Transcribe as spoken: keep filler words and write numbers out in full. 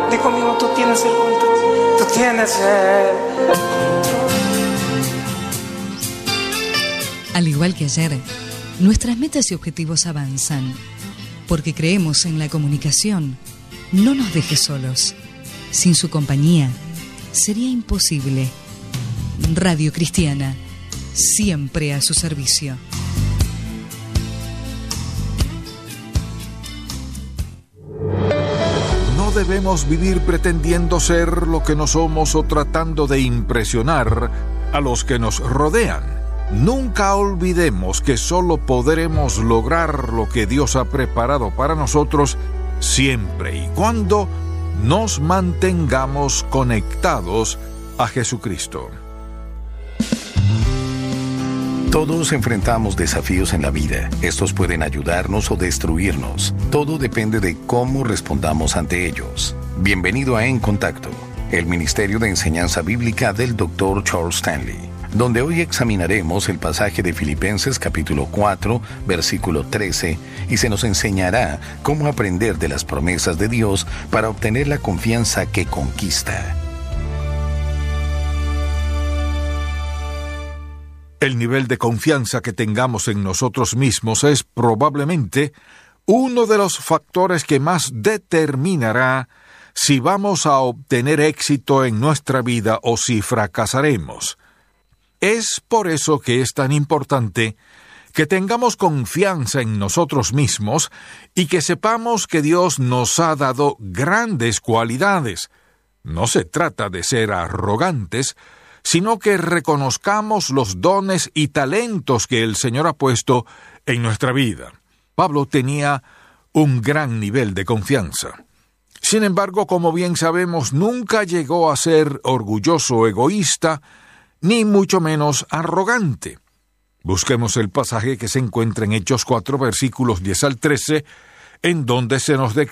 Di conmigo, tú tienes el control. Tú tienes el control. Al igual que ayer, nuestras metas y objetivos avanzan, porque creemos en la comunicación. No nos dejes solos. Sin su compañía, sería imposible. Radio Cristiana, siempre a su servicio. No debemos vivir pretendiendo ser lo que no somos o tratando de impresionar a los que nos rodean. Nunca olvidemos que solo podremos lograr lo que Dios ha preparado para nosotros siempre y cuando nos mantengamos conectados a Jesucristo. Todos enfrentamos desafíos en la vida. Estos pueden ayudarnos o destruirnos. Todo depende de cómo respondamos ante ellos. Bienvenido a En Contacto, el Ministerio de Enseñanza Bíblica del doctor Charles Stanley, donde hoy examinaremos el pasaje de Filipenses capítulo cuatro, versículo trece, y se nos enseñará cómo aprender de las promesas de Dios para obtener la confianza que conquista. El nivel de confianza que tengamos en nosotros mismos es probablemente uno de los factores que más determinará si vamos a obtener éxito en nuestra vida o si fracasaremos. Es por eso que es tan importante que tengamos confianza en nosotros mismos y que sepamos que Dios nos ha dado grandes cualidades. No se trata de ser arrogantes, sino que reconozcamos los dones y talentos que el Señor ha puesto en nuestra vida. Pablo tenía un gran nivel de confianza. Sin embargo, como bien sabemos, nunca llegó a ser orgulloso o egoísta, ni mucho menos arrogante. Busquemos el pasaje que se encuentra en Hechos cuatro, versículos diez al trece, en donde se nos declara